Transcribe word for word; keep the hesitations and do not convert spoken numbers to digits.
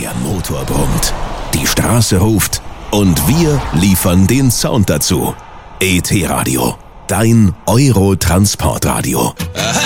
Der Motor brummt, die Straße ruft und wir liefern den Sound dazu. E T Radio, dein Euro-Transportradio. Aha!